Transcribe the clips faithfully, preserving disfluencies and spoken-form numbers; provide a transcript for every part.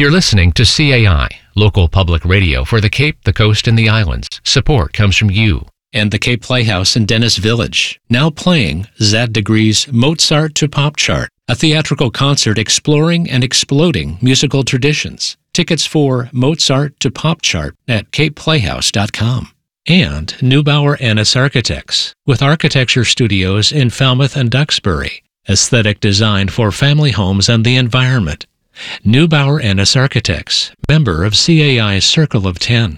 You're listening to C A I, local public radio for the Cape, the Coast, and the Islands. Support comes from you. And the Cape Playhouse in Dennis Village, now playing Zad Degree's Mozart to Pop Chart, a theatrical concert exploring and exploding musical traditions. Tickets for Mozart to Pop Chart at cape playhouse dot com. And Neubauer Ennis Architects, with architecture studios in Falmouth and Duxbury. Aesthetic design for family homes and the environment. Neubauer Ennis Architects, member of C A I's Circle of Ten.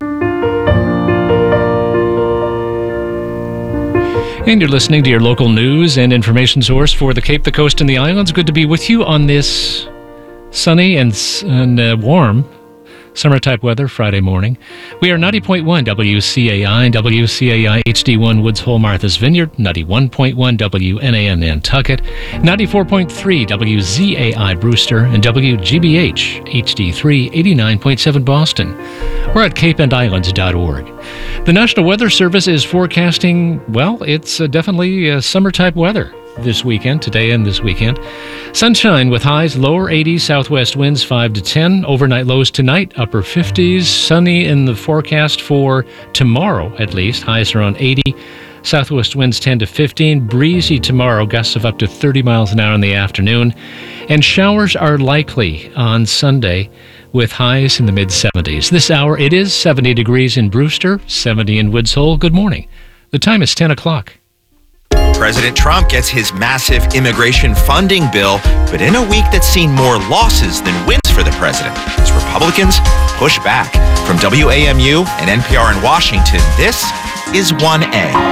And you're listening to your local news and information source for the Cape, the Coast, and the Islands. Good to be with you on this sunny and, and uh, warm summer-type weather Friday morning. We are ninety point one W C A I and W C A I H D one Woods Hole, Martha's Vineyard, ninety-one point one W N A N Nantucket, ninety-four point three W Z A I Brewster, and W G B H H D three eighty-nine point seven Boston. We're at cape and islands dot org. The National Weather Service is forecasting, well, it's uh, definitely uh, summer-type weather this weekend, today and this weekend. Sunshine with highs lower eighties, southwest winds five to ten, overnight lows tonight, upper fifties, sunny in the forecast for tomorrow at least, highs around eighty, southwest winds ten to fifteen, breezy tomorrow, gusts of up to thirty miles an hour in the afternoon, and showers are likely on Sunday with highs in the mid seventies. This hour it is seventy degrees in Brewster, seventy in Woods Hole. Good morning. The time is ten o'clock. President Trump gets his massive immigration funding bill, but in a week that's seen more losses than wins for the president, as Republicans push back. From W A M U and N P R in Washington, this is one A.